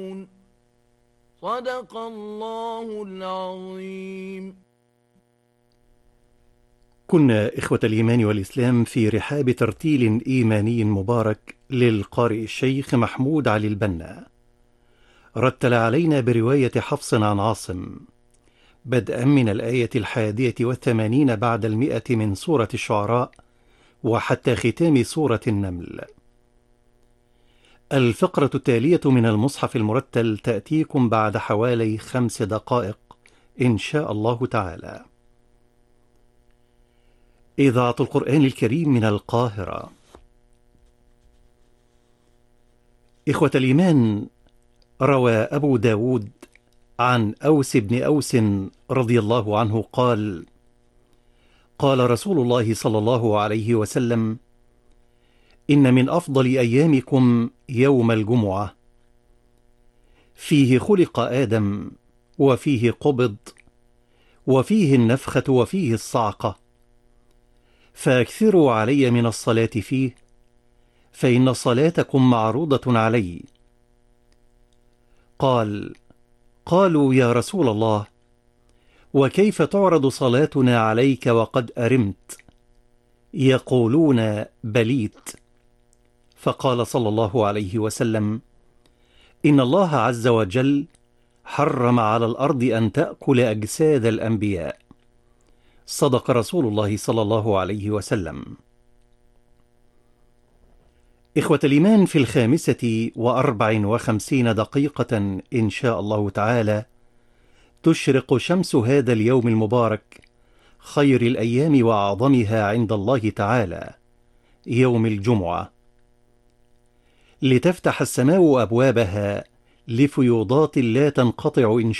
صدق الله العظيم. كنا إخوة الإيمان والإسلام في رحاب ترتيل إيماني مبارك للقارئ الشيخ محمود علي البنا، رتل علينا برواية حفص عن عاصم، بدءا من الآية 81 بعد 100 من سورة الشعراء وحتى ختام سورة النمل. الفقرة التالية من المصحف المرتل تأتيكم بعد حوالي 5 دقائق إن شاء الله تعالى. إذاعة القرآن الكريم من القاهرة. إخوة الإيمان، روى أبو داود عن أوس بن أوس رضي الله عنه قال: قال رسول الله صلى الله عليه وسلم: إن من أفضل أيامكم يوم الجمعة، فيه خلق آدم، وفيه قبض، وفيه النفخة، وفيه الصعقة، فأكثروا علي من الصلاة فيه، فإن صلاتكم معروضة علي. قالوا يا رسول الله، وكيف تعرض صلاتنا عليك وقد أرمت؟ يقولون بليت. فقال صلى الله عليه وسلم: إن الله عز وجل حرم على الأرض أن تأكل أجساد الأنبياء. صدق رسول الله صلى الله عليه وسلم. إخوة الإيمان، في 55 دقيقة إن شاء الله تعالى تشرق شمس هذا اليوم المبارك، خير الأيام وأعظمها عند الله تعالى، يوم الجمعة، لتفتح السماء أبوابها لفيوضات لا تنقطع إن